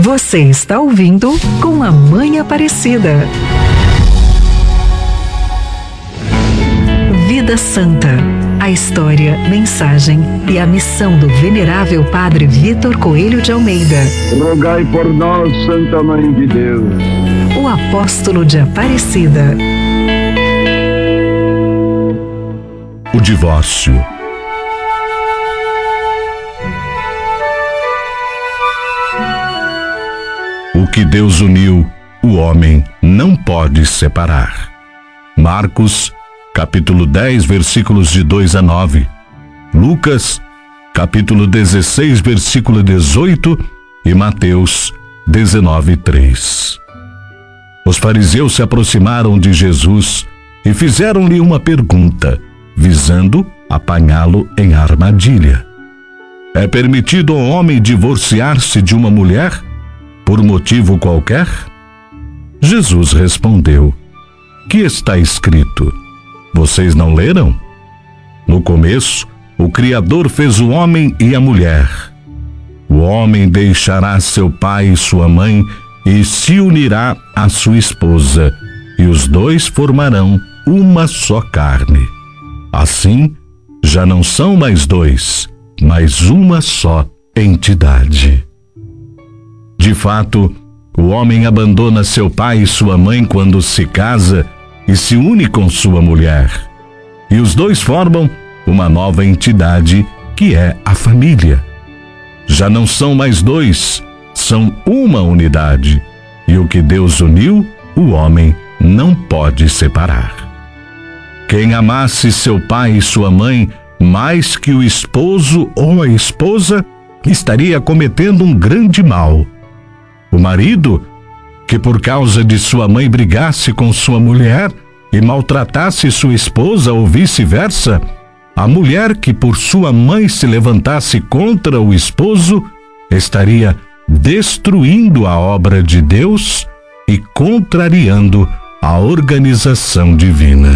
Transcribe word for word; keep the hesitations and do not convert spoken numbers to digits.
Você está ouvindo Com a Mãe Aparecida. Vida Santa. A história, mensagem e a missão do venerável Padre Vitor Coelho de Almeida. Rogai por nós, Santa Mãe de Deus. O apóstolo de Aparecida. O divórcio. O que Deus uniu, o homem não pode separar. Marcos, capítulo dez, versículos de dois a nove. Lucas, capítulo dezesseis, versículo dezoito. E Mateus, dezenove, três. Os fariseus se aproximaram de Jesus e fizeram-lhe uma pergunta, visando apanhá-lo em armadilha. É permitido ao homem divorciar-se de uma mulher por motivo qualquer? Jesus respondeu: que está escrito? Vocês não leram? No começo, o Criador fez o homem e a mulher. O homem deixará seu pai e sua mãe e se unirá à sua esposa, e os dois formarão uma só carne. Assim, já não são mais dois, mas uma só entidade. De fato, o homem abandona seu pai e sua mãe quando se casa e se une com sua mulher. E os dois formam uma nova entidade, que é a família. Já não são mais dois, são uma unidade. E o que Deus uniu, o homem não pode separar. Quem amasse seu pai e sua mãe mais que o esposo ou a esposa, estaria cometendo um grande mal. O marido, que por causa de sua mãe brigasse com sua mulher e maltratasse sua esposa ou vice-versa, a mulher que por sua mãe se levantasse contra o esposo, estaria destruindo a obra de Deus e contrariando a organização divina.